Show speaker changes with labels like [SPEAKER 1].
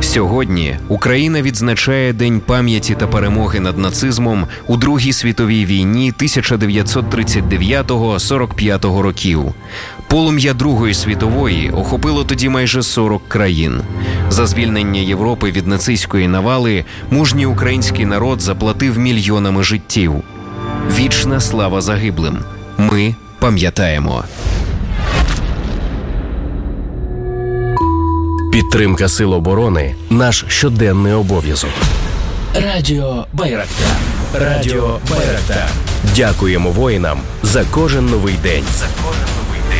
[SPEAKER 1] Сьогодні Україна відзначає День пам'яті та перемоги над нацизмом у Другій світовій війні 1939-45 років. Полум'я Другої світової охопило тоді майже 40 країн. За звільнення Європи від нацистської навали мужній український народ заплатив мільйонами життів. Вічна слава загиблим. Ми пам'ятаємо.
[SPEAKER 2] Підтримка Сил оборони – наш щоденний обов'язок.
[SPEAKER 3] Радіо Байрактар. Радіо Байрактар.
[SPEAKER 2] Дякуємо воїнам за кожен новий день.